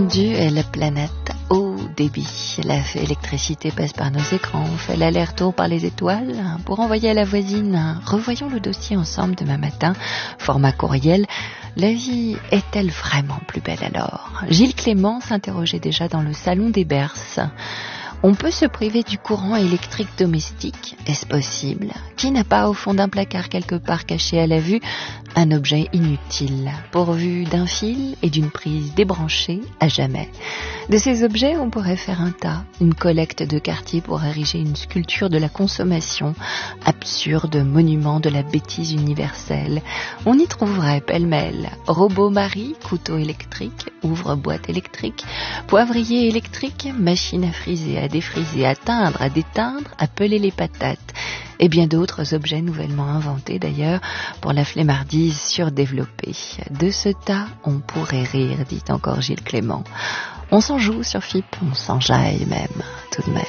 Dieu est la planète haut débit. L'électricité passe par nos écrans, on fait l'aller-retour par les étoiles pour envoyer à la voisine. Revoyons le dossier ensemble demain matin, format courriel. La vie est-elle vraiment plus belle alors? Gilles Clément s'interrogeait déjà dans le salon des Berces. On peut se priver du courant électrique domestique, est-ce possible? Qui n'a pas au fond d'un placard quelque part caché à la vue un objet inutile, pourvu d'un fil et d'une prise débranchée à jamais? De ces objets, on pourrait faire un tas, une collecte de quartier pour ériger une sculpture de la consommation, absurde monument de la bêtise universelle. On y trouverait pêle-mêle robot Marie, couteau électrique, ouvre-boîte électrique, poivrier électrique, machine à friser, à défriser, à teindre, à déteindre, à peler les patates, et bien d'autres objets nouvellement inventés d'ailleurs pour la flemmardise surdéveloppée. De ce tas, on pourrait rire, dit encore Gilles Clément. On s'en joue sur FIP, on s'enjaille même, tout de même.